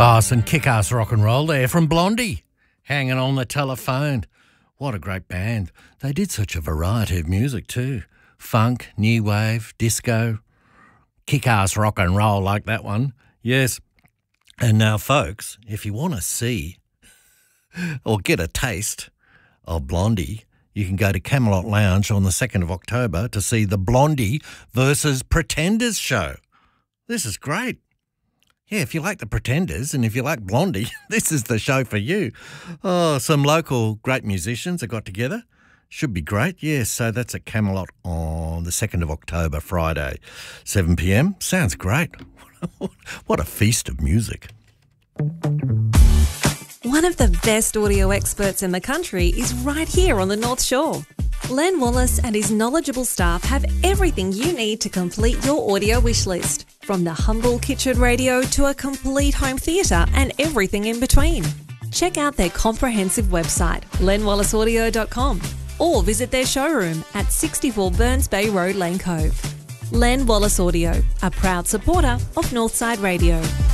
Oh, some kick-ass rock and roll there from Blondie, Hanging on the Telephone. What a great band. They did such a variety of music too. Funk, new wave, disco, kick-ass rock and roll like that one. Yes. And now, folks, if you want to see or get a taste of Blondie, you can go to Camelot Lounge on the 2nd of October to see the Blondie versus Pretenders show. This is great. Yeah, if you like the Pretenders and if you like Blondie, this is the show for you. Oh, some local great musicians have got together. Should be great. Yes, so that's at Camelot on the 2nd of October, Friday, 7 p.m. Sounds great. What a feast of music. One of the best audio experts in the country is right here on the North Shore. Len Wallace and his knowledgeable staff have everything you need to complete your audio wish list, from the humble kitchen radio to a complete home theatre and everything in between. Check out their comprehensive website, lenwallaceaudio.com, or visit their showroom at 64 Burns Bay Road, Lane Cove. Len Wallace Audio, a proud supporter of Northside Radio.